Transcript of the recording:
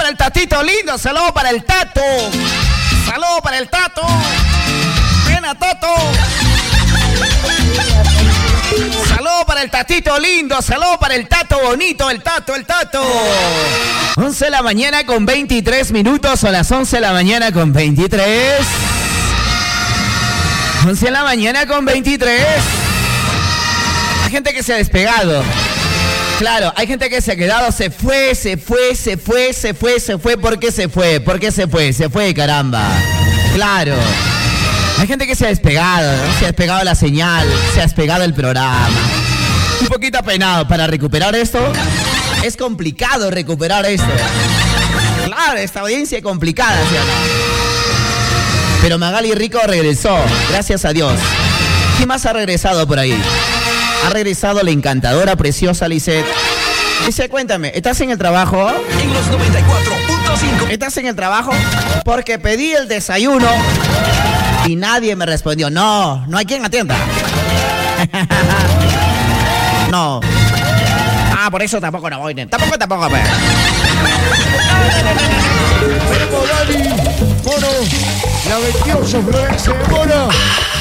para el Tatito lindo, saludo para el Tato. Saludo para el Tato. Ven a Tato. Saludo para el Tatito lindo, saludo para el Tato bonito, el Tato. 11 de la mañana con 23 minutos, o las 11 de la mañana con 23. 11 de la mañana con 23. Hay gente que se ha despegado. Claro, hay gente que se ha quedado, se fue. ¿Por qué se fue? Se fue, caramba. Claro. Hay gente que se ha despegado, ¿no? Se ha despegado la señal, se ha despegado el programa. Un poquito apenado para recuperar esto. Es complicado recuperar esto. Claro, esta audiencia es complicada, ¿sí o no? Pero Magali Rico regresó, gracias a Dios. ¿Quién más ha regresado por ahí? Ha regresado la encantadora, preciosa Lisette. Lisette, cuéntame, ¿estás en el trabajo? En los 94.5. ¿Estás en el trabajo? Porque pedí el desayuno y nadie me respondió. No hay quien atienda. No. Por eso tampoco no voy. Tampoco, pues. Mono, la 28 Florencia de Mono.